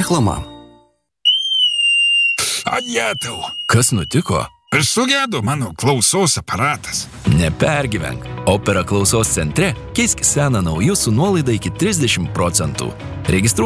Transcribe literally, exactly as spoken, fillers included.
Reklama. Ajetau. Kas nutiko? Sugedo mano klausos aparatas. Nepergyvenk. Opera klausos centre keisk seną nauju su nuolaida iki trisdešimt procentų. Registruok